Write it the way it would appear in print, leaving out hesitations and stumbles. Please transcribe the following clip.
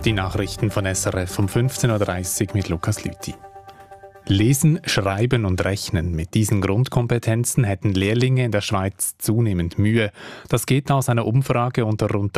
Die Nachrichten von SRF um 15.30 Uhr mit Lukas Lüthi. Lesen, Schreiben und Rechnen. Mit diesen Grundkompetenzen hätten Lehrlinge in der Schweiz zunehmend Mühe. Das geht aus einer Umfrage unter rund